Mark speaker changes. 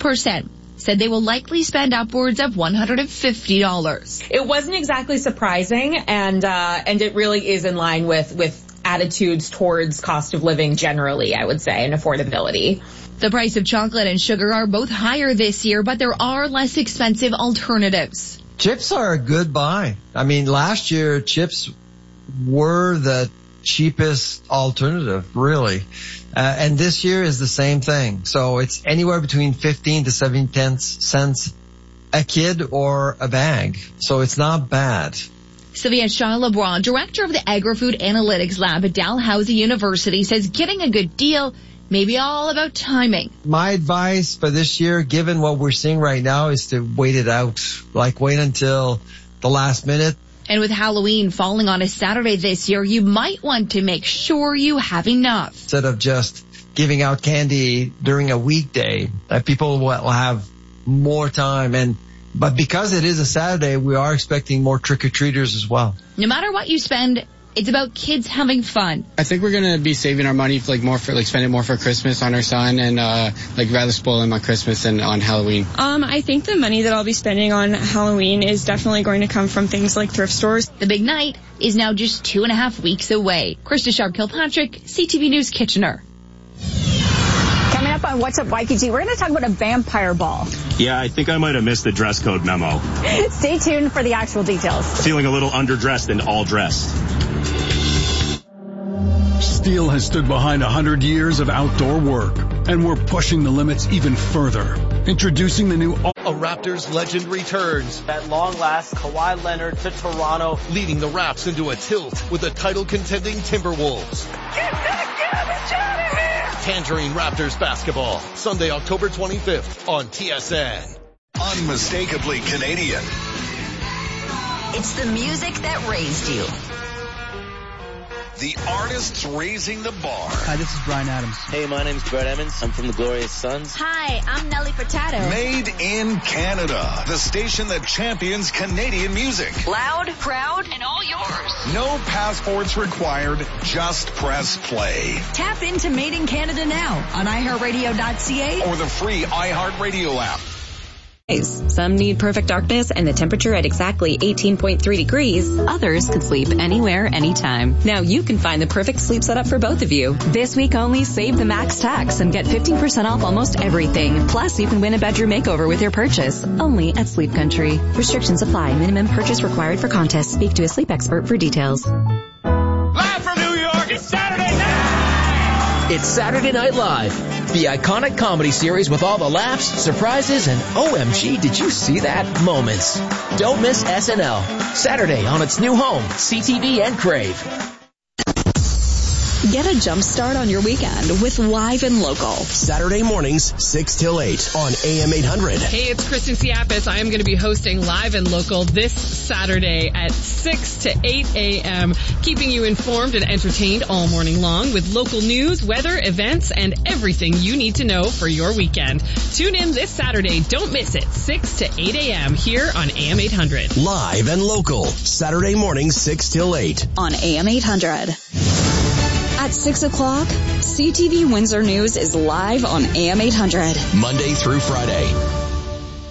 Speaker 1: 60% said they will likely spend upwards of $150.
Speaker 2: It wasn't exactly surprising, and it really is in line with attitudes towards cost of living generally, I would say, and affordability.
Speaker 1: The price of chocolate and sugar are both higher this year, but there are less expensive alternatives.
Speaker 3: Chips are a good buy. I mean, last year, chips were the cheapest alternative, really. And this year is the same thing. So it's anywhere between 15 to 17 cents a kid or a bag. So it's not bad.
Speaker 1: Sylvia Shaw-LeBron, director of the Agri-Food Analytics Lab at Dalhousie University, says getting a good deal may be all about timing.
Speaker 3: My advice for this year, given what we're seeing right now, is to wait it out. Like, wait until the last minute.
Speaker 1: And with Halloween falling on a Saturday this year, you might want to make sure you have enough.
Speaker 3: Instead of just giving out candy during a weekday, that people will have more time. But because it is a Saturday, we are expecting more trick-or-treaters as well.
Speaker 1: No matter what you spend, it's about kids having fun.
Speaker 4: I think we're going to be saving our money spending more for Christmas on our son, and rather spoil him on Christmas than on Halloween.
Speaker 5: I think the money that I'll be spending on Halloween is definitely going to come from things like thrift stores.
Speaker 1: The big night is now just 2.5 weeks away. Krista Sharp-Kilpatrick, CTV News, Kitchener.
Speaker 6: Coming up on What's Up Waikiki, we're going to talk about a vampire ball.
Speaker 7: Yeah, I think I might have missed the dress code memo.
Speaker 6: Stay tuned for the actual details.
Speaker 7: Feeling a little underdressed and all dressed.
Speaker 8: Steel has stood behind 100 years of outdoor work, and we're pushing the limits even further. Introducing the new...
Speaker 9: A Raptors legend returns.
Speaker 10: At long last, Kawhi Leonard to Toronto.
Speaker 9: Leading the Raps into a tilt with the title-contending Timberwolves.
Speaker 11: Get that garbage out of here!
Speaker 9: Tangerine Raptors basketball, Sunday, October 25th on TSN.
Speaker 12: Unmistakably Canadian.
Speaker 13: It's the music that raised you.
Speaker 12: The artists raising the bar.
Speaker 14: Hi, this is Bryan Adams.
Speaker 15: Hey, my name's Brett Emmons. I'm from the Glorious Sons.
Speaker 13: Hi, I'm Nelly Furtado.
Speaker 12: Made in Canada. The station that champions Canadian music.
Speaker 13: Loud, proud, and all yours.
Speaker 12: No passports required. Just press play.
Speaker 13: Tap into Made in Canada now on iHeartRadio.ca
Speaker 12: or the free iHeartRadio app.
Speaker 16: Some need perfect darkness and the temperature at exactly 18.3 degrees. Others could sleep anywhere, anytime. Now you can find the perfect sleep setup for both of you. This week only, save the max tax and get 15% off almost everything. Plus, you can win a bedroom makeover with your purchase. Only at Sleep Country. Restrictions apply. Minimum purchase required for contest. Speak to a sleep expert for details.
Speaker 11: Live from New York, it's Saturday night!
Speaker 17: It's Saturday Night Live. The iconic comedy series with all the laughs, surprises, and OMG, did you see that moments. Don't miss SNL. Saturday on its new home, CTV and Crave.
Speaker 16: Get a jump start on your weekend with Live and Local.
Speaker 18: Saturday mornings, 6 till 8 on AM 800.
Speaker 19: Hey, it's Kristen Siapis. I am going to be hosting Live and Local this Saturday at 6 to 8 a.m., keeping you informed and entertained all morning long with local news, weather, events, and everything you need to know for your weekend. Tune in this Saturday. Don't miss it. 6 to 8 a.m. here on AM 800.
Speaker 18: Live and Local. Saturday mornings, 6 till 8
Speaker 16: on AM 800. At 6 o'clock, CTV Windsor News is live on AM 800.
Speaker 18: Monday through Friday.